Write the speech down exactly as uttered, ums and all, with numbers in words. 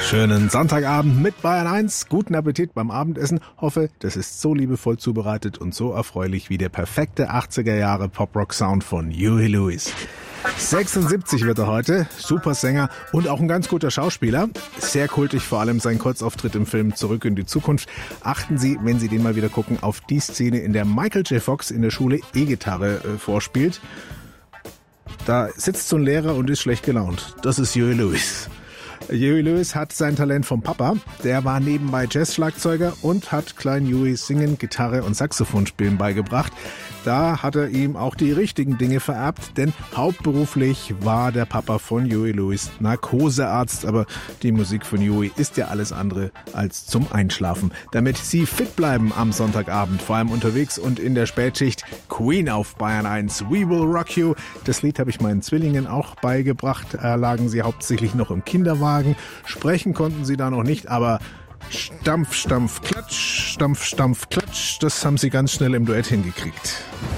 Schönen Sonntagabend mit Bayern eins. Guten Appetit beim Abendessen. Hoffe, das ist so liebevoll zubereitet und so erfreulich wie der perfekte achtziger Jahre Pop-Rock-Sound von Huey Lewis. sechsundsiebzig wird er heute, Supersänger und auch ein ganz guter Schauspieler. Sehr kultig, vor allem sein Kurzauftritt im Film Zurück in die Zukunft. Achten Sie, wenn Sie den mal wieder gucken, auf die Szene, in der Michael J. Fox in der Schule E-Gitarre äh, vorspielt. Da sitzt so ein Lehrer und ist schlecht gelaunt. Das ist Huey Lewis. Huey Lewis hat sein Talent vom Papa. Der war nebenbei Jazz-Schlagzeuger und hat kleinen Huey Singen, Gitarre und Saxophonspielen beigebracht. Da hat er ihm auch die richtigen Dinge vererbt, denn hauptberuflich war der Papa von Huey Lewis Narkosearzt. Aber die Musik von Huey ist ja alles andere als zum Einschlafen. Damit Sie fit bleiben am Sonntagabend, vor allem unterwegs und in der Spätschicht, Queen auf Bayern eins, We Will Rock You. Das Lied habe ich meinen Zwillingen auch beigebracht. Da lagen sie hauptsächlich noch im Kinderwagen. Sprechen konnten sie da noch nicht, aber Stampf, Stampf, Klatsch, Stampf, Stampf, Klatsch, das haben sie ganz schnell im Duett hingekriegt.